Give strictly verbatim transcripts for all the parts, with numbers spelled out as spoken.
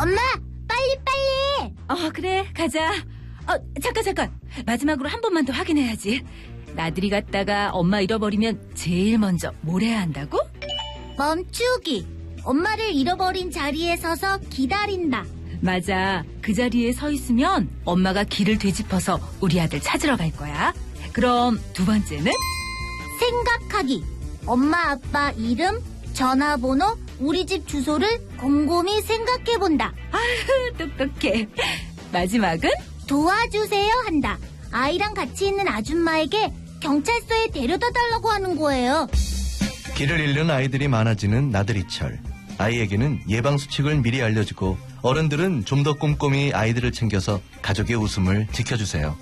엄마, 빨리 빨리. 어, 그래, 가자. 어, 잠깐 잠깐. 마지막으로 한 번만 더 확인해야지. 나들이 갔다가 엄마 잃어버리면 제일 먼저 뭘 해야 한다고? 멈추기. 엄마를 잃어버린 자리에 서서 기다린다. 맞아. 그 자리에 서 있으면 엄마가 길을 되짚어서 우리 아들 찾으러 갈 거야. 그럼 두 번째는? 생각하기. 엄마 아빠 이름, 전화번호, 우리 집 주소를 곰곰이 생각해본다. 아휴, 똑똑해. 마지막은? 도와주세요 한다. 아이랑 같이 있는 아줌마에게 경찰서에 데려다 달라고 하는 거예요. 길을 잃는 아이들이 많아지는 나들이철. 아이에게는 예방수칙을 미리 알려주고 어른들은 좀 더 꼼꼼히 아이들을 챙겨서 가족의 웃음을 지켜주세요.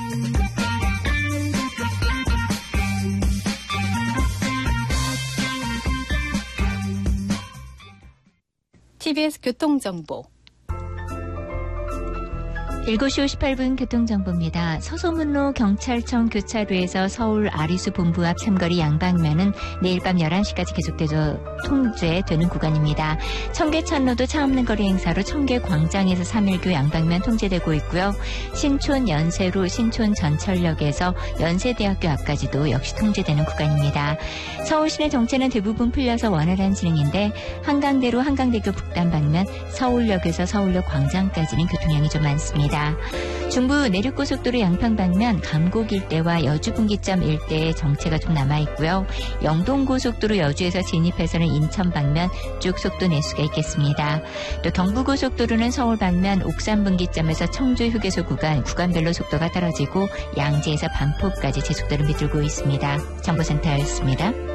티비에스 교통정보. 일곱 시 오십팔 분 교통정보입니다. 서소문로 경찰청 교차로에서 서울 아리수 본부 앞 삼거리 양방면은 내일 밤 열한 시까지 계속돼서 통제되는 구간입니다. 청계천로도 차 없는 거리 행사로 청계광장에서 삼일교 양방면 통제되고 있고요. 신촌 연세로 신촌 전철역에서 연세대학교 앞까지도 역시 통제되는 구간입니다. 서울 시내 정체는 대부분 풀려서 원활한 진행인데 한강대로 한강대교 북단 방면 서울역에서 서울역 광장까지는 교통량이 좀 많습니다. 중부 내륙고속도로 양평 방면 감곡 일대와 여주 분기점 일대에 정체가 좀 남아있고요. 영동고속도로 여주에서 진입해서는 인천 방면 쭉 속도 내수가 있겠습니다. 또 경부고속도로는 서울 방면 옥산 분기점에서 청주 휴게소 구간 구간별로 속도가 떨어지고 양재에서 반포까지 제속도를 비틀고 있습니다. 정보센터였습니다.